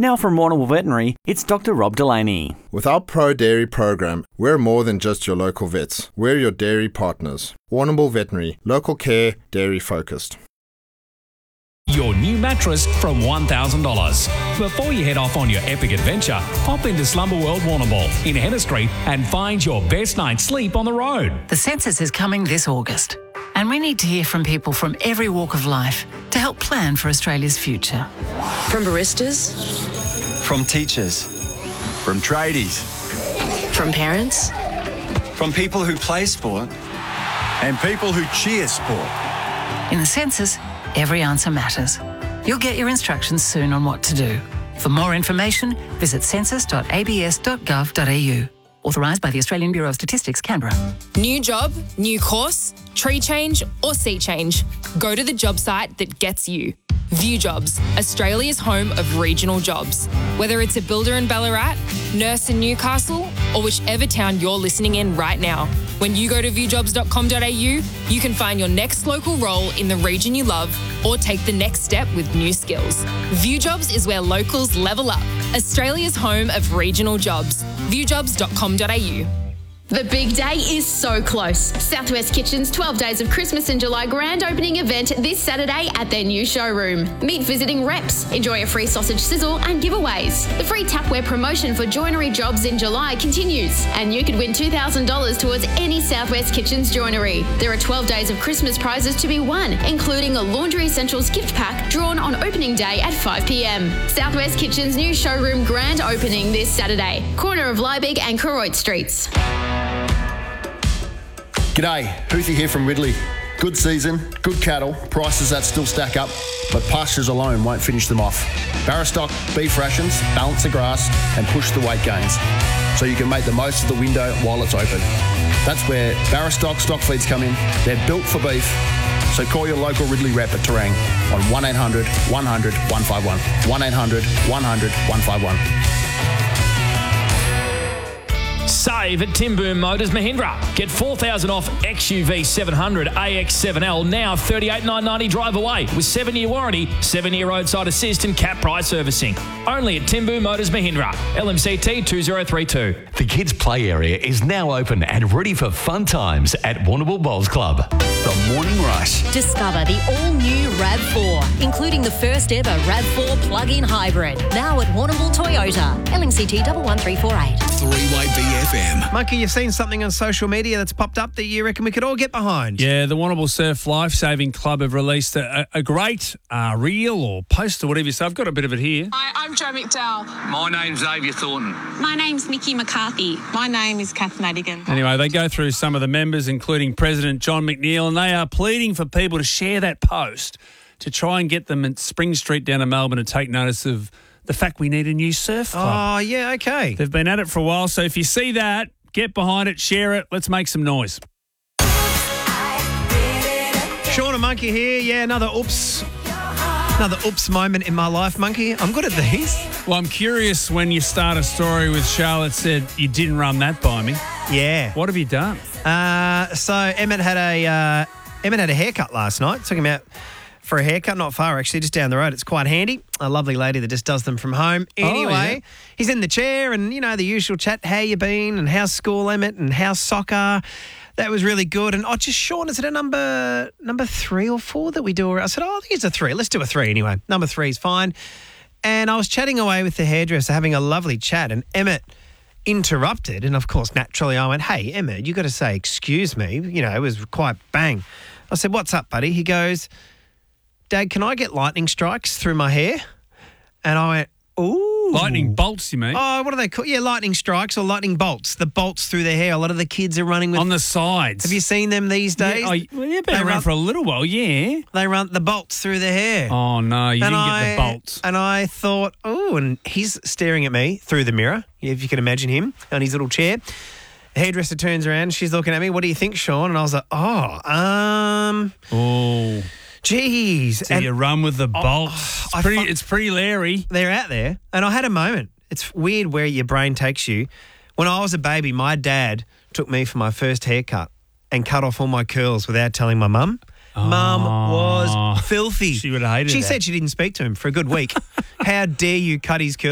Now from Warrnambool Veterinary, it's Dr. Rob Delaney. With our Pro Dairy program, we're more than just your local vets. We're your dairy partners. Warrnambool Veterinary, local care, dairy focused. Your new mattress from $1,000. Before you head off on your epic adventure, pop into Slumber World Warrnambool in Henna Street and find your best night's sleep on the road. The census is coming this August, and we need to hear from people from every walk of life to help plan for Australia's future. From baristas, from teachers, from tradies, from parents, from people who play sport, and people who cheer sport. In the census, every answer matters. You'll get your instructions soon on what to do. For more information, visit census.abs.gov.au. Authorised by the Australian Bureau of Statistics, Canberra. New job, new course, tree change or sea change. Go to the job site that gets you. View Jobs, Australia's home of regional jobs. Whether it's a builder in Ballarat, nurse in Newcastle, or whichever town you're listening in right now, when you go to viewjobs.com.au, you can find your next local role in the region you love or take the next step with new skills. View Jobs is where locals level up. Australia's home of regional jobs. viewjobs.com.au. The big day is so close. Southwest Kitchen's 12 Days of Christmas in July grand opening event this Saturday at their new showroom. Meet visiting reps, enjoy a free sausage sizzle and giveaways. The free tapware promotion for joinery jobs in July continues, and you could win $2,000 towards any Southwest Kitchen's joinery. There are 12 days of Christmas prizes to be won, including a Laundry Essentials gift pack drawn on opening day at 5 p.m. Southwest Kitchen's new showroom grand opening this Saturday, corner of Liebig and Koroit Streets. G'day, Houthi here from Ridley. Good season, good cattle, prices that still stack up, but pastures alone won't finish them off. Barrastock beef rations balance the grass and push the weight gains, so you can make the most of the window while it's open. That's where Barrastock stock feeds come in. They're built for beef, so call your local Ridley rep at Terang on 1800 100 151. 1800 100 151. Save at Tim Boom Motors Mahindra. Get $4,000 off XUV 700 AX7L now $38,990 drive away with 7-year warranty, 7-year roadside assist and cap price servicing. Only at Tim Boom Motors Mahindra. LMCT 2032. The kids' play area is now open and ready for fun times at Warrnambool Bowls Club. The Morning Rush. Discover the all-new RAV4, including the first ever RAV4 plug-in hybrid. Now at Warrnambool Toyota. LMCT 11348. Three-way BFM. Monkey, you've seen something on social media that's popped up that you reckon we could all get behind. Yeah, the Warrnambool Surf Lifesaving Club have released a great reel or post or whatever you say. I've got a bit of it here. Hi, I'm Jo McDowell. My name's Xavier Thornton. My name's Nikki McCarthy. My name is Kath Madigan. Anyway, they go through some of the members, including President John McNeil, and they are pleading for people to share that post to try and get them at Spring Street down in Melbourne to take notice of the fact we need a new surf club. Oh, yeah, okay. They've been at it for a while, so if you see that, get behind it, share it, let's make some noise. Sean and Monkey here. Yeah, another oops moment in my life, Monkey. I'm good at these. Well, I'm curious when you start a story with Charlotte said you didn't run that by me. Yeah. What have you done? So Emmett had a haircut last night. Took him out for a haircut, not far actually, just down the road. It's quite handy. A lovely lady that just does them from home. Anyway, He's in the chair and, you know, the usual chat. How you been? And how's school, Emmett? And how's soccer? That was really good. And Sean, is it a number 3 or 4 that we do? I said, I think it's a 3. Let's do a 3 anyway. Number 3 is fine. And I was chatting away with the hairdresser, having a lovely chat, and Emmett interrupted. And, of course, naturally I went, hey, Emmett, you got to say, excuse me. You know, it was quite bang. I said, what's up, buddy? He goes, Dad, can I get lightning strikes through my hair? And I went, ooh. Lightning bolts, you mean? Oh, what are they called? Yeah, lightning strikes or lightning bolts. The bolts through their hair. A lot of the kids are running with... On the sides. Have you seen them these days? They've been around for a little while, yeah. They run the bolts through their hair. Oh, no, you didn't get the bolts. And I thought, oh, and he's staring at me through the mirror, if you can imagine him, on his little chair. The hairdresser turns around, she's looking at me. What do you think, Sean? And I was like, Oh. Jeez. So you run with the bolts. It's pretty leery. They're out there. And I had a moment. It's weird where your brain takes you. When I was a baby, my dad took me for my first haircut and cut off all my curls without telling my mum. Mum was filthy. She would have hated She that. said she didn't speak to him for a good week. How dare you cut his curls?